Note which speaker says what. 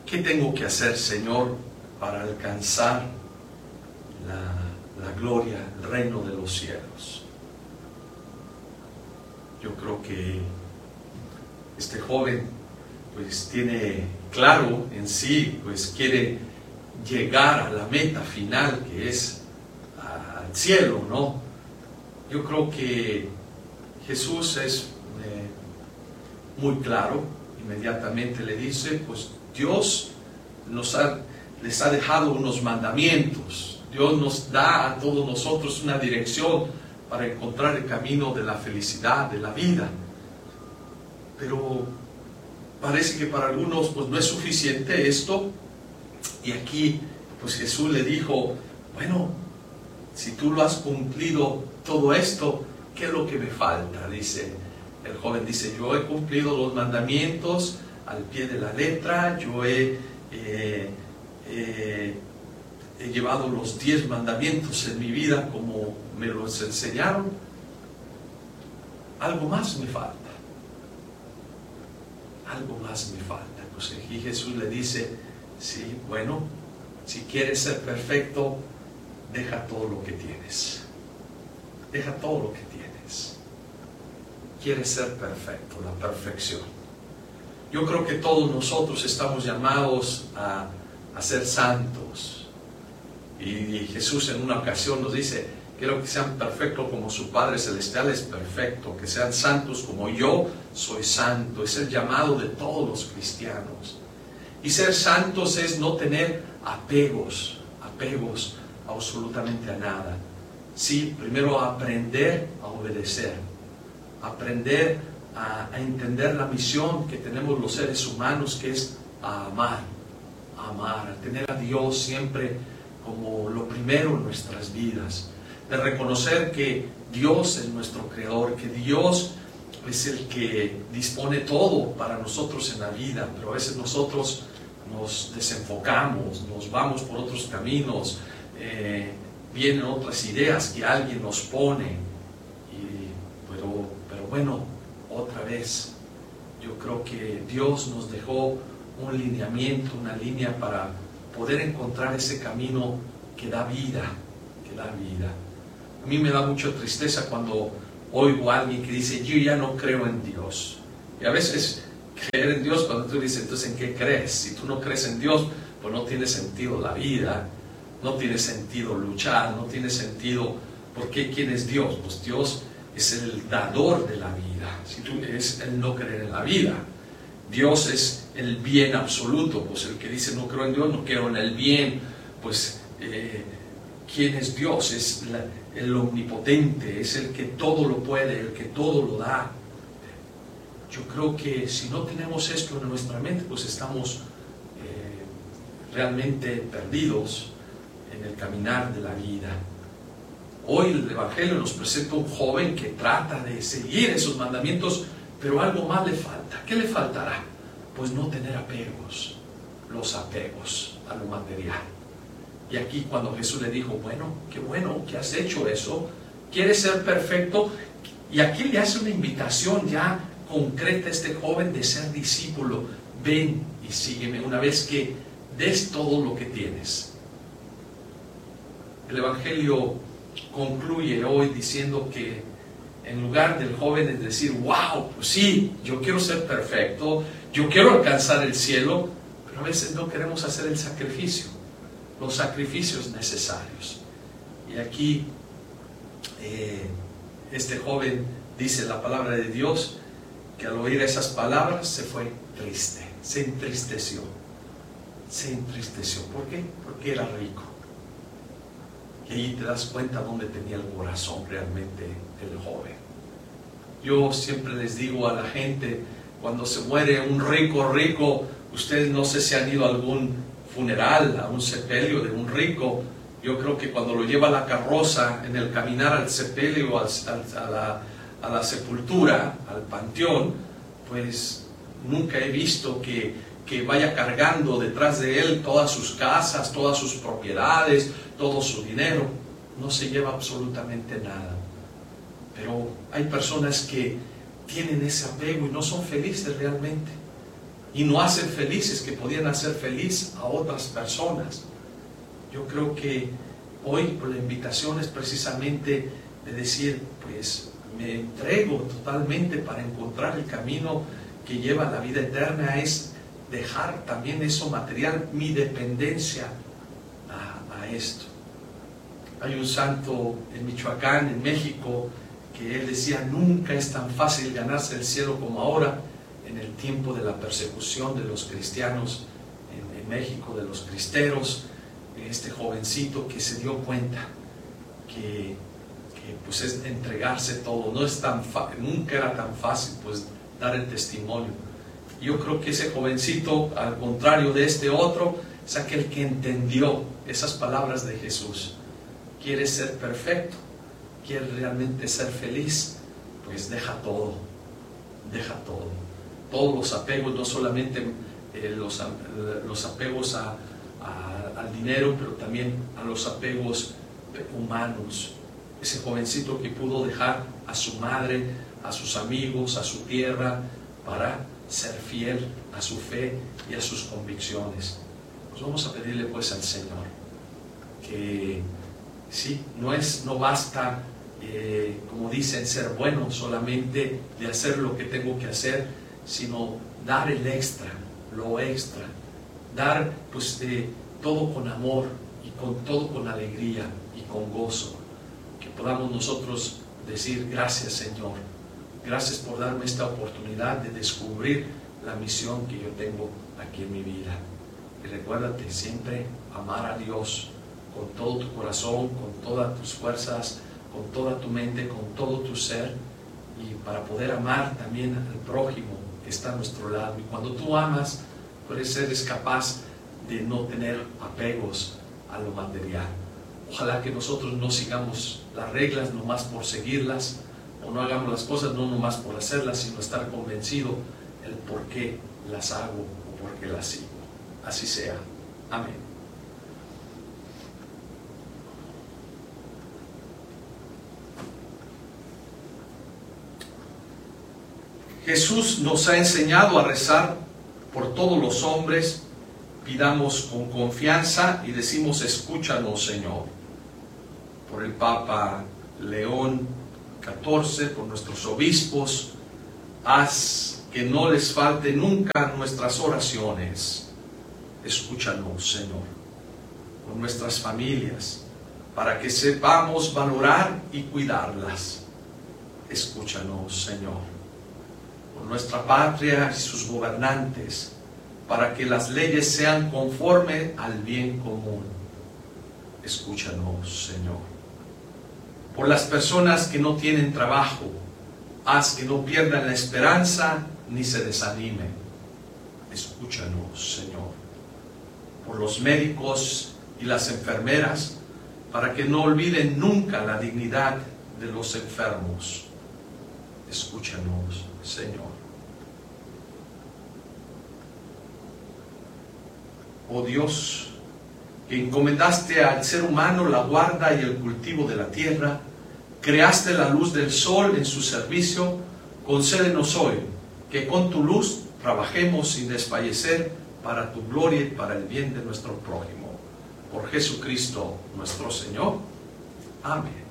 Speaker 1: ¿qué tengo que hacer, Señor, para alcanzar la gloria, el reino de los cielos? Yo creo que este joven pues tiene claro en sí, pues quiere llegar a la meta final, que es al cielo, ¿no? Yo creo que Jesús es muy claro, inmediatamente le dice, pues Dios les ha dejado unos mandamientos, Dios nos da a todos nosotros una dirección para encontrar el camino de la felicidad, de la vida. Pero parece que para algunos pues no es suficiente esto, y aquí pues Jesús le dijo, bueno, si tú lo has cumplido todo esto, ¿qué es lo que me falta? Dice, el joven dice, yo he cumplido los mandamientos al pie de la letra, yo he llevado los 10 mandamientos en mi vida como me los enseñaron, algo más me falta. Algo más me falta. Pues aquí Jesús le dice, sí, bueno, si quieres ser perfecto, deja todo lo que tienes. Deja todo lo que tienes. Quieres ser perfecto, la perfección. Yo creo que todos nosotros estamos llamados a ser santos. Y Jesús en una ocasión nos dice, quiero que sean perfectos como su Padre Celestial es perfecto, que sean santos como yo soy santo. Es el llamado de todos los cristianos. Y ser santos es no tener apegos absolutamente a nada. Sí, primero aprender a obedecer, aprender a entender la misión que tenemos los seres humanos, que es a amar, a tener a Dios siempre como lo primero en nuestras vidas, de reconocer que Dios es nuestro Creador, que Dios es el que dispone todo para nosotros en la vida, pero a veces nosotros nos desenfocamos, nos vamos por otros caminos, vienen otras ideas que alguien nos pone, pero bueno, otra vez, yo creo que Dios nos dejó un lineamiento, una línea para poder encontrar ese camino que da vida, A mí me da mucha tristeza cuando oigo a alguien que dice, yo ya no creo en Dios. Y a veces creer en Dios, cuando tú dices, entonces ¿en qué crees? Si tú no crees en Dios, pues no tiene sentido la vida, no tiene sentido luchar, no tiene sentido, ¿por qué? ¿Quién es Dios? Pues Dios es el dador de la vida. Si tú es el no creer en la vida, Dios es el bien absoluto, pues el que dice no creo en Dios, no creo en el bien, pues ¿quién es Dios? Es el omnipotente, es el que todo lo puede, el que todo lo da. Yo creo que si no tenemos esto en nuestra mente, pues estamos realmente perdidos en el caminar de la vida. Hoy el Evangelio nos presenta un joven que trata de seguir esos mandamientos, pero algo más le falta. ¿Qué le faltará? Pues no tener apegos, los apegos a lo material. Y aquí cuando Jesús le dijo, bueno que has hecho eso, quieres ser perfecto, y aquí le hace una invitación ya concreta a este joven de ser discípulo. Ven y sígueme una vez que des todo lo que tienes. El Evangelio concluye hoy diciendo que en lugar del joven es decir, wow, pues sí, yo quiero ser perfecto, yo quiero alcanzar el cielo, pero a veces no queremos hacer el sacrificio, los sacrificios necesarios. Y aquí este joven dice la palabra de Dios, que al oír esas palabras se fue triste, se entristeció. ¿Por qué? Porque era rico. Y ahí te das cuenta dónde tenía el corazón realmente el joven. Yo siempre les digo a la gente, cuando se muere un rico, ustedes no sé si han ido a algún funeral, a un sepelio de un rico. Yo creo que cuando lo lleva la carroza en el caminar al sepelio, a la sepultura, al panteón, pues nunca he visto que vaya cargando detrás de él todas sus casas, todas sus propiedades, todo su dinero. No se lleva absolutamente nada. Pero hay personas que tienen ese apego y no son felices realmente. y no hacen felices, que podían hacer feliz a otras personas. Yo creo que hoy la invitación es precisamente de decir, pues me entrego totalmente para encontrar el camino que lleva a la vida eterna, es dejar también eso material, mi dependencia a esto. Hay un santo en Michoacán, en México, que él decía, nunca es tan fácil ganarse el cielo como ahora, en el tiempo de la persecución de los cristianos en México, de los cristeros. Este jovencito que se dio cuenta que pues es entregarse todo, no es tan nunca era tan fácil pues dar el testimonio. Yo creo que ese jovencito, al contrario de este otro, es aquel que entendió esas palabras de Jesús. Quiere ser perfecto, quiere realmente ser feliz, pues deja todo, todos los apegos, no solamente los apegos al dinero, pero también a los apegos humanos. Ese jovencito que pudo dejar a su madre, a sus amigos, a su tierra, para ser fiel a su fe y a sus convicciones. Pues vamos a pedirle pues al Señor que sí, no basta, como dicen, ser bueno solamente de hacer lo que tengo que hacer, sino dar el extra, lo extra, dar pues todo con amor y todo con alegría y con gozo, que podamos nosotros decir, gracias Señor, gracias por darme esta oportunidad de descubrir la misión que yo tengo aquí en mi vida. Y recuérdate siempre amar a Dios con todo tu corazón, con todas tus fuerzas, con toda tu mente, con todo tu ser, y para poder amar también al prójimo que está a nuestro lado. Y cuando tú amas, puedes ser capaz de no tener apegos a lo material. Ojalá que nosotros no sigamos las reglas nomás por seguirlas, o no hagamos las cosas no nomás por hacerlas, sino estar convencido el por qué las hago o por qué las sigo. Así sea. Amén. Jesús nos ha enseñado a rezar por todos los hombres. Pidamos con confianza y decimos, escúchanos, Señor. Por el Papa León XIV, por nuestros obispos, haz que no les falte nunca nuestras oraciones. Escúchanos, Señor. Por nuestras familias, para que sepamos valorar y cuidarlas. Escúchanos, Señor. Por nuestra patria y sus gobernantes, para que las leyes sean conforme al bien común. Escúchanos, Señor. Por las personas que no tienen trabajo, haz que no pierdan la esperanza ni se desanimen. Escúchanos, Señor. Por los médicos y las enfermeras, para que no olviden nunca la dignidad de los enfermos. Escúchanos, Señor. Oh Dios, que encomendaste al ser humano la guarda y el cultivo de la tierra, creaste la luz del sol en su servicio, concédenos hoy que con tu luz trabajemos sin desfallecer para tu gloria y para el bien de nuestro prójimo. Por Jesucristo nuestro Señor. Amén.